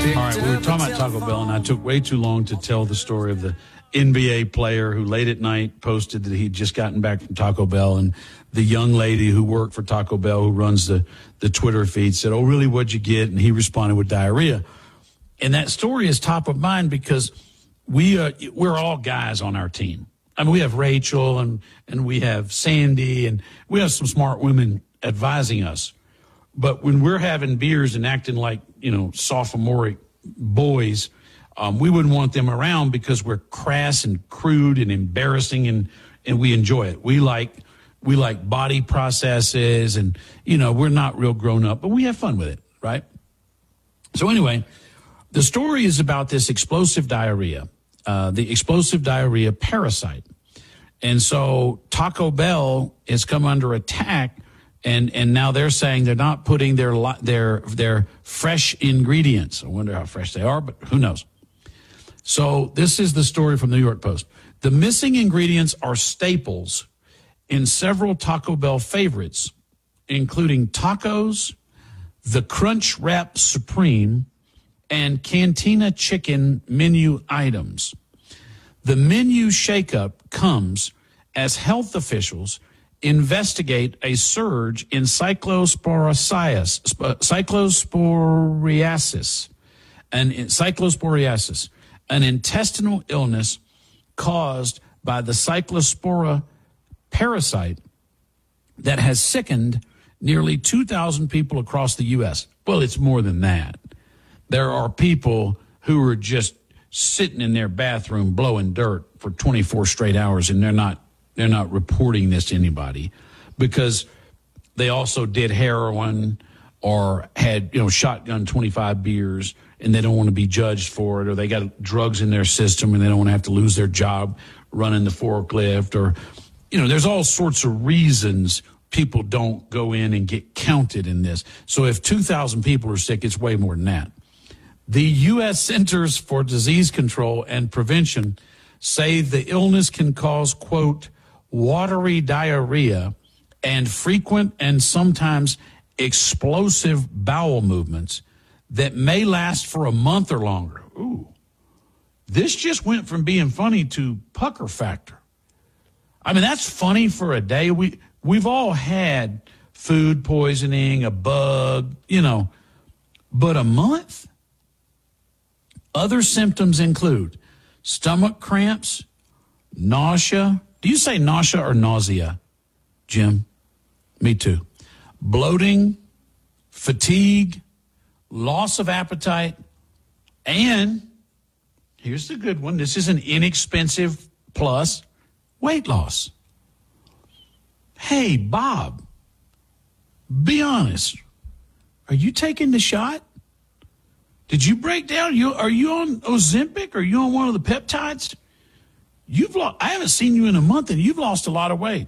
All right, we were talking about Taco Bell, and I took way too long to tell the story of the NBA player who late at night posted that he'd just gotten back from Taco Bell, and the young lady who worked for Taco Bell, who runs the Twitter feed, said, "Oh, really, what'd you get?" And he responded with diarrhea. And that story is top of mind because we're all guys on our team. I mean, we have Rachel and we have Sandy, and we have some smart women advising us. But when we're having beers and acting like, sophomoric boys, we wouldn't want them around because we're crass and crude and embarrassing, and we enjoy it. We like body processes, and, we're not real grown up, but we have fun with it, right? So anyway, the story is about this explosive diarrhea, the explosive diarrhea parasite. And so Taco Bell has come under attack, and now they're saying they're not putting their fresh ingredients. I wonder how fresh they are, but who knows? So this is the story from the New York Post. The missing ingredients are staples in several Taco Bell favorites, including tacos, the Crunch Wrap Supreme, and Cantina chicken menu items. The menu shakeup comes as health officials investigate a surge in cyclosporiasis, an intestinal illness caused by the cyclospora parasite that has sickened nearly 2,000 people across the U.S. Well, it's more than that. There are people who are just sitting in their bathroom blowing dirt for 24 straight hours, and they're not reporting this to anybody because they also did heroin or had, shotgun 25 beers, and they don't want to be judged for it, or they got drugs in their system and they don't want to have to lose their job running the forklift, or, there's all sorts of reasons people don't go in and get counted in this. So if 2,000 people are sick, it's way more than that. The U.S. Centers for Disease Control and Prevention say the illness can cause, quote, watery diarrhea and frequent and sometimes explosive bowel movements that may last for a month or longer. Ooh, this just went from being funny to pucker factor. I mean, that's funny for a day. We've all had food poisoning, a bug, but a month? Other symptoms include stomach cramps, nausea. Do you say nausea or nausea, Jim? Me too. Bloating, fatigue, loss of appetite, and here's the good one. This is an inexpensive plus, weight loss. Hey, Bob, be honest. Are you taking the shot? Did you break down? Are you on Ozempic? Are you on one of the peptides? I haven't seen you in a month, and you've lost a lot of weight.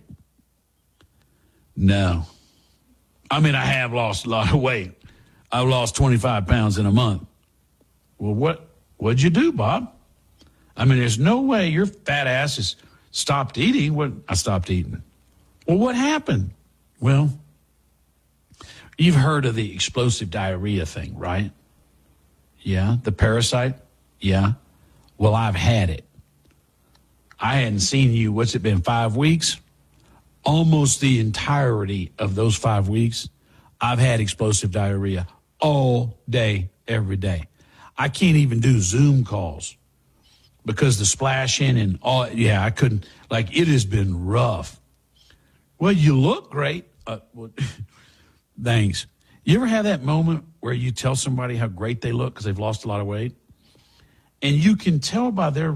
No. I mean, I have lost a lot of weight. I've lost 25 pounds in a month. Well, what'd you do, Bob? I mean, there's no way your fat ass has stopped eating. I stopped eating. Well, what happened? Well, you've heard of the explosive diarrhea thing, right? Yeah, the parasite? Yeah. Well, I've had it. I hadn't seen you, what's it been, 5 weeks? Almost the entirety of those 5 weeks, I've had explosive diarrhea all day, every day. I can't even do Zoom calls because the splashing and all, I couldn't, it has been rough. Well, you look great. Thanks. You ever have that moment where you tell somebody how great they look because they've lost a lot of weight? And you can tell by their